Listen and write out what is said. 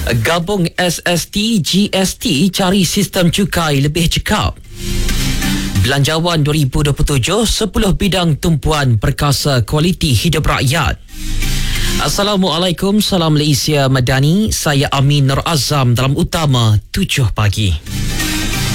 Gabung SST, GST cari sistem cukai lebih cekap. Belanjawan 2027, 10 bidang tumpuan perkasa kualiti hidup rakyat. Assalamualaikum, salam Malaysia Madani. Saya Amin Nur Azam dalam Utama 7 pagi.